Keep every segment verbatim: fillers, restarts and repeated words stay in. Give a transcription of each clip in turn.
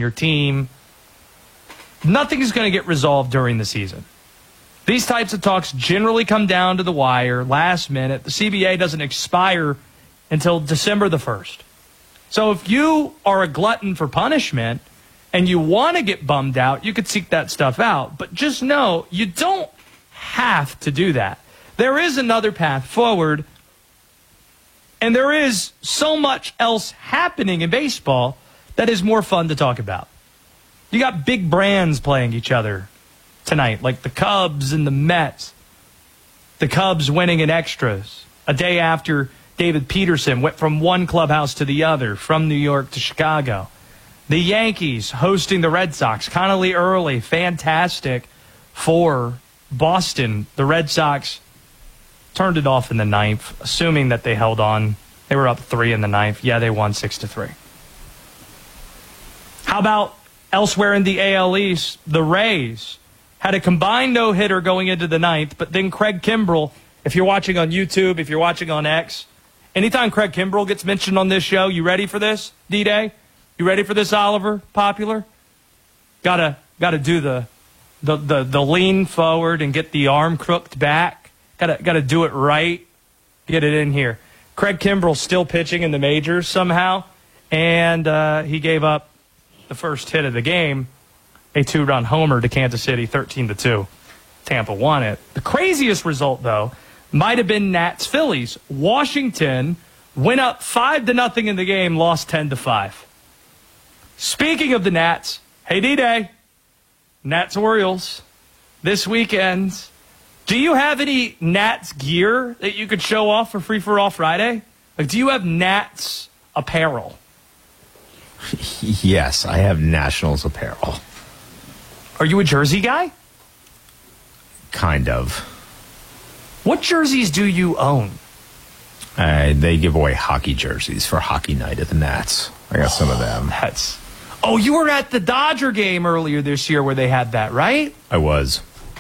your team. Nothing is going to get resolved during the season. These types of talks generally come down to the wire, last minute. The C B A doesn't expire until December the first. So if you are a glutton for punishment and you want to get bummed out, you could seek that stuff out. But just know you don't have to do that. There is another path forward, and there is so much else happening in baseball that is more fun to talk about. You got big brands playing each other tonight, like the Cubs and the Mets. The Cubs winning in extras a day after David Peterson went from one clubhouse to the other, from New York to Chicago. The Yankees hosting the Red Sox, Connolly early, fantastic for Boston. The Red Sox turned it off in the ninth, assuming that they held on. They were up three in the ninth. Yeah, they won six to three. How about elsewhere in the A L East, the Rays had a combined no-hitter going into the ninth, but then Craig Kimbrell, if you're watching on YouTube, if you're watching on X, anytime Craig Kimbrell gets mentioned on this show, you ready for this, D-Day? You ready for this, Oliver? Popular? Gotta gotta do the the the, the lean forward and get the arm crooked back. Gotta gotta do it right. Get it in here. Craig Kimbrell still pitching in the majors somehow, and uh, he gave up the first hit of the game, a two-run homer to Kansas City, thirteen to two. Tampa won it. The craziest result, though, might have been Nats Phillies. Washington went up five to nothing in the game, lost ten to five. Speaking of the Nats, hey D-Day, Nats Orioles this weekend. Do you have any Nats gear that you could show off for Free for All Friday? Like, do you have Nats apparel? Yes, I have Nationals apparel. Are you a jersey guy? Kind of. What jerseys do you own? Uh, they give away hockey jerseys for hockey night at the Nats. I got oh, some of them. That's. Oh, you were at the Dodger game earlier this year where they had that, right? I was.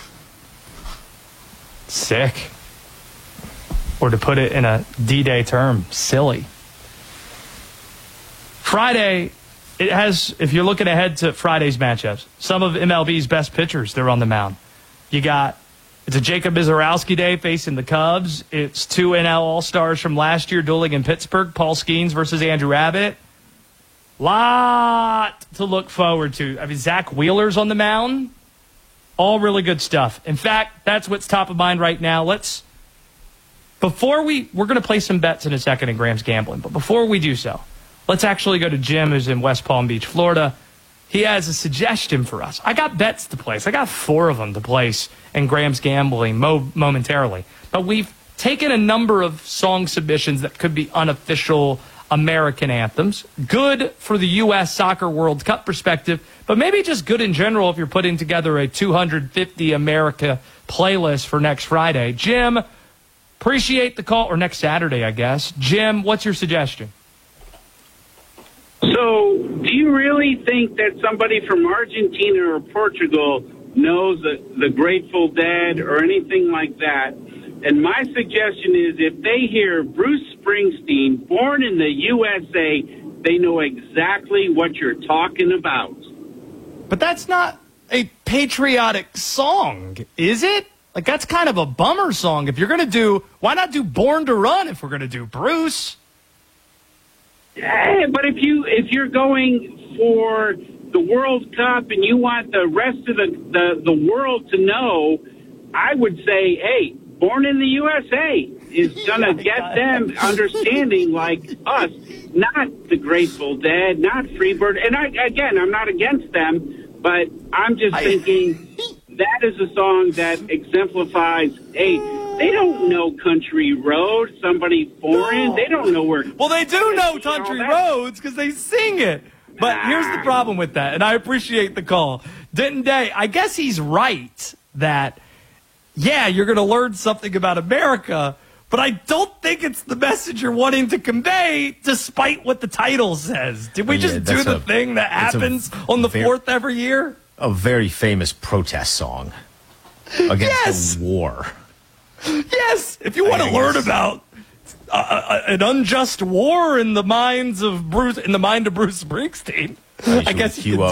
Sick. Or to put it in a D-Day term, silly. Friday, it has, if you're looking ahead to Friday's matchups, some of M L B's best pitchers, they're on the mound. You got, it's a Jacob Mizorowski day facing the Cubs. It's two N L All-Stars from last year dueling in Pittsburgh, Paul Skeens versus Andrew Abbott. Lot to look forward to. I mean, Zach Wheeler's on the mound. All really good stuff. In fact, that's what's top of mind right now. Let's, before we, we're going to play some bets in a second in Graham's Gambling, but before we do so, let's actually go to Jim, who's in West Palm Beach, Florida. He has a suggestion for us. I got bets to place. I got four of them to place in Graham's Gambling mo- momentarily. But we've taken a number of song submissions that could be unofficial American anthems. Good for the U S Soccer World Cup perspective, but maybe just good in general if you're putting together a two hundred fifty America playlist for next Friday. Jim, appreciate the call, or next Saturday, I guess. Jim, what's your suggestion? So, do you really think that somebody from Argentina or Portugal knows the, the Grateful Dead or anything like that? And my suggestion is if they hear Bruce Springsteen, Born in the U S A, they know exactly what you're talking about. But that's not a patriotic song, is it? Like, that's kind of a bummer song. If you're going to do, why not do Born to Run if we're going to do Bruce? Yeah, but if you if you're going for the World Cup and you want the rest of the, the, the world to know, I would say, hey, Born in the U S A is going to get them understanding like us, not the Grateful Dead, not Freebird. And I, again, I'm not against them, but I'm just thinking that is a song that exemplifies, hey, they don't know Country Road, somebody foreign. No. They don't know where. Well, they do know Country Roads because they sing it. But ah. here's the problem with that, and I appreciate the call. Denton Day, I guess he's right that, yeah, you're going to learn something about America, but I don't think it's the message you're wanting to convey, despite what the title says. Did we just yeah, do the a, thing that happens on the very, fourth every year? A very famous protest song against yes. the war. Yes, if you want to learn about uh, uh, an unjust war in the minds of Bruce, in the mind of Bruce Springsteen, I guess you can